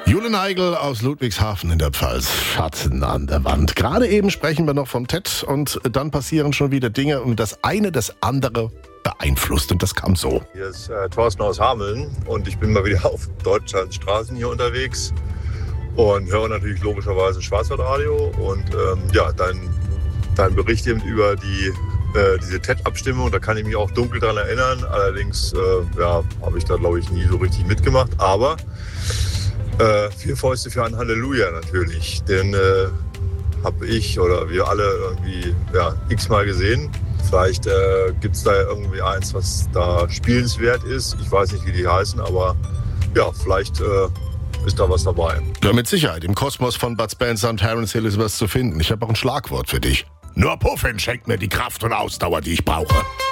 Jule Neigel aus Ludwigshafen in der Pfalz. Schatten an der Wand. Gerade eben sprechen wir noch vom TED und dann passieren schon wieder Dinge und das eine das andere beeinflusst. Und das kam so. Hier ist Thorsten aus Hameln und ich bin mal wieder auf Deutschlands Straßen hier unterwegs und höre natürlich logischerweise Schwarzwaldradio und dein Bericht eben über diese TED-Abstimmung, da kann ich mich auch dunkel daran erinnern. Allerdings habe ich da, glaube ich, nie so richtig mitgemacht. Aber 4 Fäuste für ein Halleluja natürlich. Den habe ich oder wir alle irgendwie x-mal gesehen. Vielleicht gibt es da irgendwie eins, was da spielenswert ist. Ich weiß nicht, wie die heißen, aber ja, vielleicht ist da was dabei. Ja, mit Sicherheit. Im Kosmos von Bud Spencer und Terence Hill ist was zu finden. Ich habe auch ein Schlagwort für dich. Nur Puffin schenkt mir die Kraft und Ausdauer, die ich brauche.